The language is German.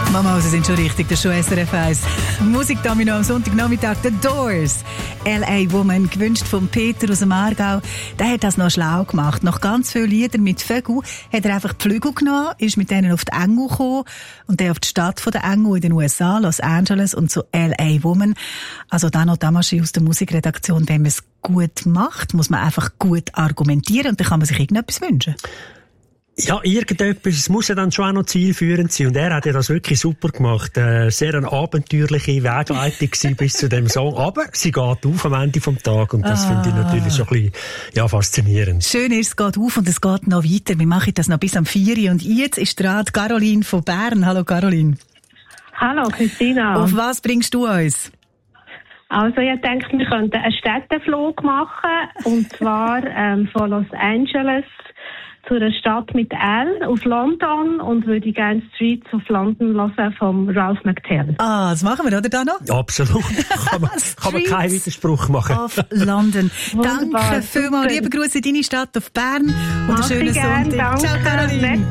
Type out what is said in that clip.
Mama, Sie sind schon richtig, das ist schon SRF 1. Musikdomino am Sonntagnachmittag, The Doors. L.A. Woman, gewünscht von Peter aus dem Aargau. Der hat das noch schlau gemacht. Nach ganz vielen Liedern mit Vögeln hat er einfach die Flügel genommen, ist mit denen auf die Engel gekommen und dann auf die Stadt der Engel in den USA, Los Angeles und zu L.A. Woman. Also dann noch Damaschi aus der Musikredaktion, wenn man es gut macht, muss man einfach gut argumentieren und dann kann man sich irgendetwas wünschen. Ja, irgendetwas. Es muss ja dann schon auch noch zielführend sein. Und er hat ja das wirklich super gemacht. Sehr eine abenteuerliche Wegleitung bis zu dem Song. Aber sie geht auf am Ende vom Tag. Und das finde ich natürlich schon ein bisschen, faszinierend. Schön ist, es geht auf und es geht noch weiter. Wir machen das noch bis am 4 Uhr. Und jetzt ist dran Caroline von Bern. Hallo, Caroline. Hallo, Christina. Auf was bringst du uns? Also, ich denke, wir könnten einen Städteflug machen. Und zwar von Los Angeles zu einer Stadt mit L auf London und würde gerne Streets of London hören vom Ralph McTell. Ah, das machen wir, oder, Dano? Absolut. Kann man keinen Widerspruch machen. Auf London. Danke vielmals. Liebe Grüße in deine Stadt auf Bern und einen schönen Sonntag. Ciao, Caroline.